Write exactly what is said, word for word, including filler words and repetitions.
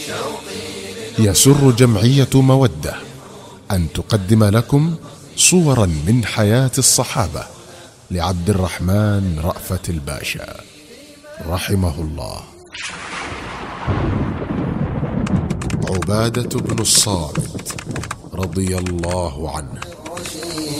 يسر جمعية مودة أن تقدم لكم صورا من حياة الصحابة لعبد الرحمن رأفت الباشا رحمه الله. عبادة بن الصامت رضي الله عنه